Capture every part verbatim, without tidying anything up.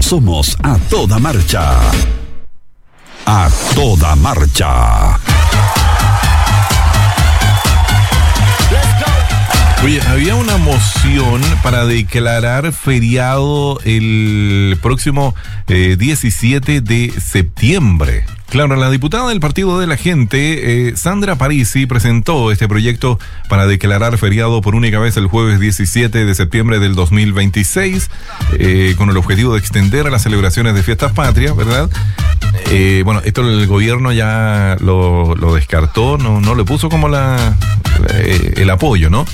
somos A Toda Marcha. A Toda Marcha. Oye, había una moción para declarar feriado el próximo eh, diecisiete de septiembre. Claro, la diputada del Partido de la Gente, eh, Sandra Parisi, presentó este proyecto para declarar feriado por única vez el jueves diecisiete de septiembre del dos mil veintiséis, eh, con el objetivo de extender a las celebraciones de fiestas patrias, ¿verdad? Eh, bueno, esto el gobierno ya lo, lo descartó, no, no le puso como la eh, el apoyo, ¿no?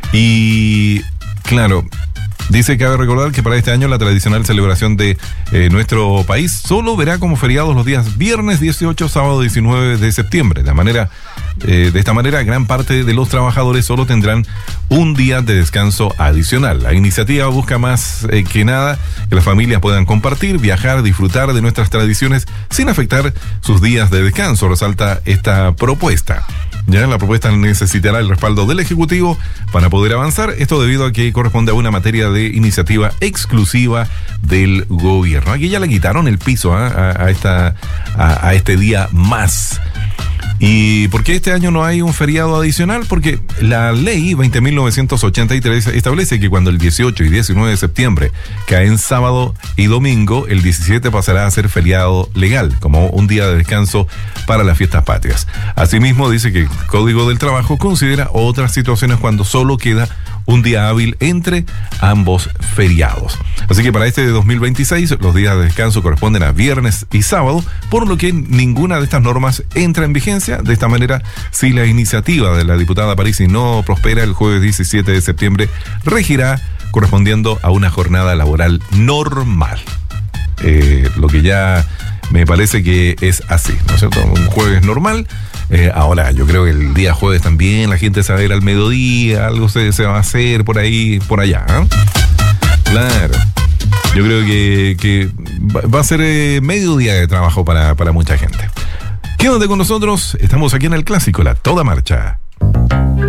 Y claro, dice que cabe recordar que para este año la tradicional celebración de eh, nuestro país solo verá como feriados los días viernes dieciocho, sábado diecinueve de septiembre. De manera, eh, de esta manera, gran parte de los trabajadores solo tendrán un día de descanso adicional. La iniciativa busca más eh, que nada que las familias puedan compartir, viajar, disfrutar de nuestras tradiciones sin afectar sus días de descanso, resalta esta propuesta. Ya la propuesta necesitará el respaldo del Ejecutivo para poder avanzar, esto debido a que corresponde a una materia de iniciativa exclusiva del gobierno. Aquí ya le quitaron el piso ¿eh? a, a, esta, a, a este día más. ¿Y por qué este año no hay un feriado adicional? Porque la ley veinte mil novecientos ochenta y tres establece que cuando el dieciocho y diecinueve de septiembre caen sábado y domingo, el diecisiete pasará a ser feriado legal, como un día de descanso para las fiestas patrias. Asimismo, dice que el Código del Trabajo considera otras situaciones cuando solo queda un día hábil entre ambos feriados. Así que para este de dos mil veintiséis, los días de descanso corresponden a viernes y sábado, por lo que ninguna de estas normas entra en vigencia. De esta manera, si la iniciativa de la diputada Parisi no prospera, el jueves diecisiete de septiembre regirá correspondiendo a una jornada laboral normal. Eh, lo que ya me parece que es así, ¿no es cierto? Un jueves normal. Eh, ahora, yo creo que el día jueves también la gente se va a ir al mediodía, algo se, se va a hacer por ahí, por allá. ¿eh? Claro. Yo creo que, que va a ser eh, medio día de trabajo para, para mucha gente. Quédate con nosotros, estamos aquí en el Clásico, La Toda Marcha.